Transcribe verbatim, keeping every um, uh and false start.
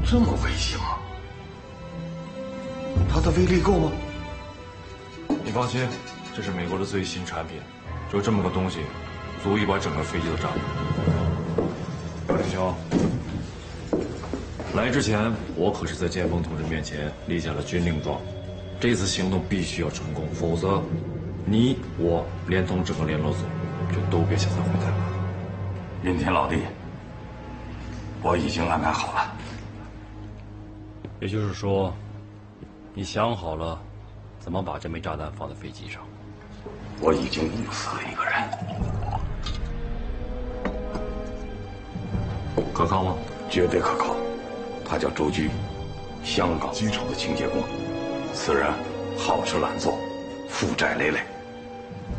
这么危险吗？它的威力够吗？ 你放心，这是美国的最新产品，就这么个东西，足以把整个飞机都炸掉。姚振雄，来之前我可是在剑锋同志面前立下了军令状，这次行动必须要成功，否则你我连同整个联络组就都别想再回台湾。 林天老弟，我已经安排好了。 也就是说，你想好了怎么把这枚炸弹放在飞机上？ 我已经误死了一个人。 可靠吗？ 绝对可靠。他叫周居，香港机场的清洁工。此人好吃懒做，负债累累。